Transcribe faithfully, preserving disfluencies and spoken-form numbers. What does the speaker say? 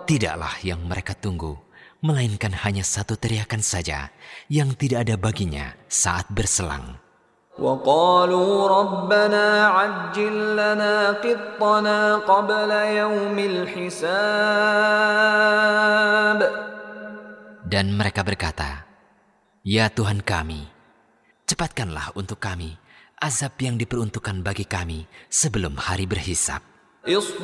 Tidaklah yang mereka tunggu, melainkan hanya satu teriakan saja yang tidak ada baginya saat berselang. وَقَالُوا رَبَّنَا عَجِّل لَّنَا قِطَّنَا قَبْلَ يَوْمِ الْحِسَابِ. Dan mereka berkata, "Ya Tuhan kami, cepatkanlah untuk kami azab yang diperuntukkan bagi kami sebelum hari berhisab."